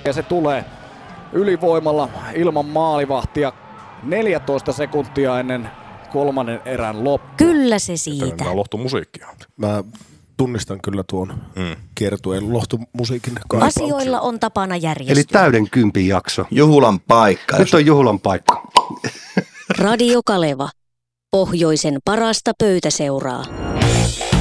Ja se tulee ylivoimalla ilman maalivahtia 14 sekuntia ennen kolmannen erän loppu. Kyllä se siitä. Tämä lohtumusiikkia. Mä tunnistan kyllä tuon kiertueen lohtumusiikin kaipauksen. Asioilla on tapana järjestyä. Eli täyden kympin jakso. Juhulan paikka. Nyt on juhulan paikka. Radio Kaleva. Pohjoisen parasta pöytäseuraa.